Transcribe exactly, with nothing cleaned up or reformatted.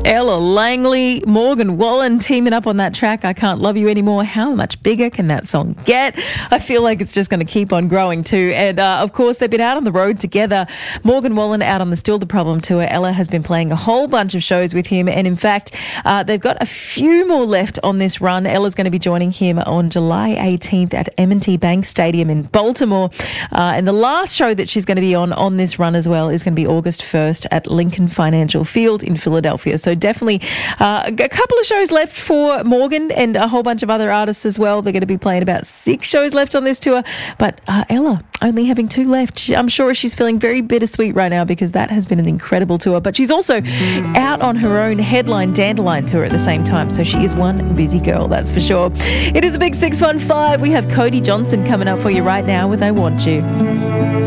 Ella Langley, Morgan Wallen teaming up on that track, I Can't Love You Anymore. How much bigger can that song get? I feel like it's just going to keep on growing too. And uh, of course, they've been out on the road together. Morgan Wallen out on the Still the Problem tour. Ella has been playing a whole bunch of shows with him. And in fact, uh, they've got a few more left on this run. Ella's going to be joining him on July eighteenth at M and T Bank Stadium in Baltimore. Uh, and the last show that she's going to be on on this run as well is going to be August first at Lincoln Financial Field in Philadelphia. So definitely uh, a couple of shows left for Morgan and a whole bunch of other artists as well. They're going to be playing about six shows left on this tour. But uh, Ella only having two left. She, I'm sure she's feeling very bittersweet right now because that has been an incredible tour. But she's also out on her own headline Dandelion tour at the same time. So she is one busy girl, that's for sure. It is a big six one five. We have Cody Johnson coming up for you right now with I Want You.